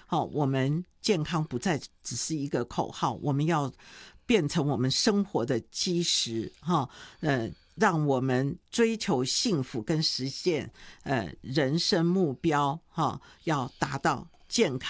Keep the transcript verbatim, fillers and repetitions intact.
好，我们健康不再只是一个口号，我们要变成我们生活的基石哈，呃，让我们追求幸福跟实现呃人生目标哈，要达到健康。